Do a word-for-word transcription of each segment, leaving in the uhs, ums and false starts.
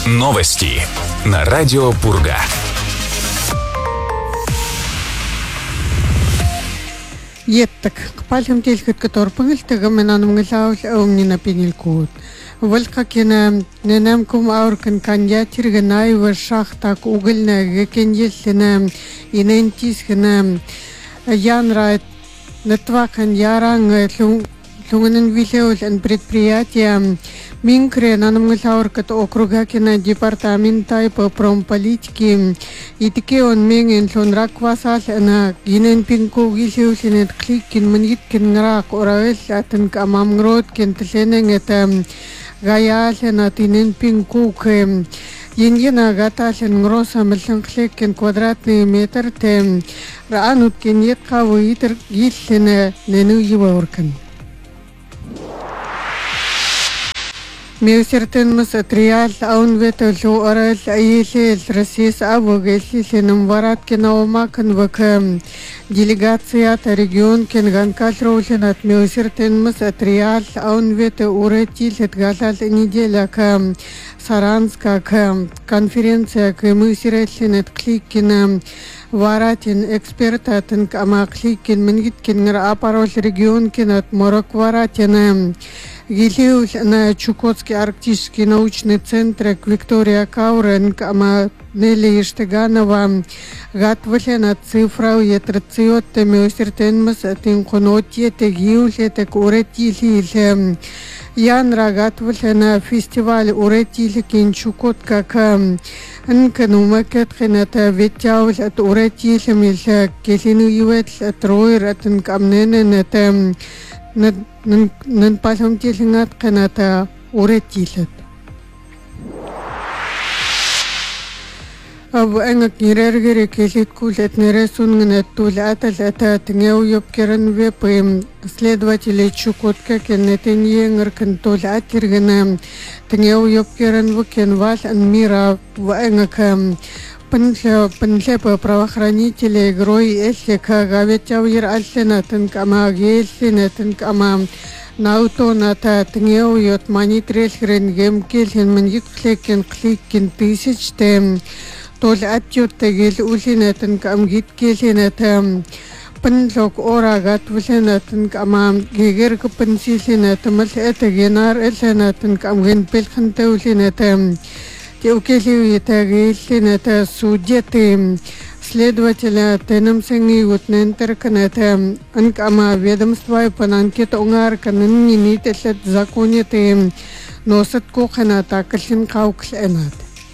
Новости на радио Пурга. Еттак, палем телхет который пыльтага менаным гылаус аумнина пенилкут. Волька кена ненемкум ауркан каньятирганай варшахтак угольна гекеньесена инентисхена янрайт нетвакан яранг лугнен вилеус ан предприятия Минкре нанамгылауркат округа кена департамента по промполитики и таки он менген сонрак васал на гинен пинку гилеусинет кликкин маниткин нрак оравел атен камамгрот кентленен это гаясена тинен пинку к Еңгена гатасен гроса мэлэнхлекен квадратный метр тем раанут кенет кавы итер гиллена нену юауркан. Меусертенмас атриал аунвета лу орал аилел Россис авогеслисенам вараткен аумакан вк делегацията регион кен ганкалроулен от меусертенмас атриал аунвета уретилет галал неделя к Саранска к конференция к меусертенет кликкена варатин экспертатен ама кликкен мингиткен апарол регион кен от морок варатин Гилеус на Чукотский арктический научный центр Виктория Каурен, ама Нелли Иштеганова, гатвалена цифра уетрациотте меусертенмас атинконотье тегиулете куретили Янра гатвалена фестиваль уретили кинчукот как анканумакет хената ветяул от уретили милля келину юет от роир атинкамненен это нэн пасам телингат каната уретилет. Ав энгак нирергере келит кулет нересунгнет тулятал ата тнгеу ёбкерен вепым следователи Чукотка кеннетен енгер кентулатиргена тнгеу ёбкерен вукен вал анмира в энгак Пенлепа правоохранителей грой эслика гавятявир альсенатен кама гельсенатен кама наутоната тнгеуйот манитресхрен гемкелен манитхлекен кликкен тысяч тем тол атьот тегел улинатен кам гиткеленатем пенлок орагат улинатен кама гегерг пенсиленатем мал это генар эленатен кам генпелхенте улинатем Теукелию тагилината судеты следователя тенамсенги утнентерканата анкама ведомства и пананкет онгар канын нинитеслет законеты носат куханата калин каукленат.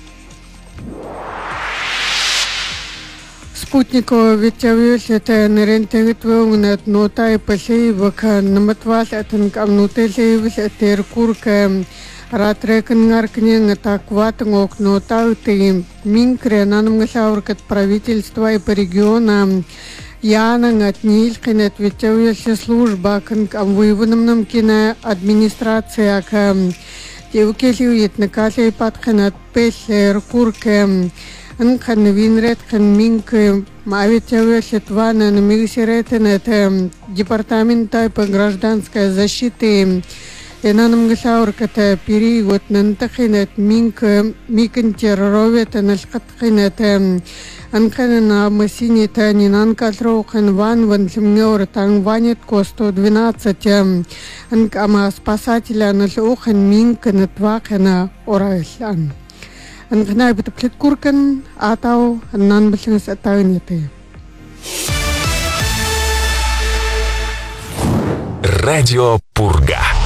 Спутниково ветявюлета нерентегитвунгнат нота и пасеевака наматвал атанкам нутелеевлетер курка Ратрекангаркнен такватан окно таутым минкре нанамгасауркат правительства и по регионам янан от нилкинет ветявящая служба кам выводным кина администрация кам девкелиует накалей патханат песлер куркем анхан винрет кан минк маветявящая твана намигсеретенет департамента по гражданской защите Энанам гасаурката период нантахинат минк микн терроровет аналхатхинат анканна масинита нинанкатроухан ван ванлимнеор тангванет ко сто двенадцать анкама спасателя налухан минк натвахана орайсан анкнай битплет куркан атау нанблинс атайнете Радио Пурга.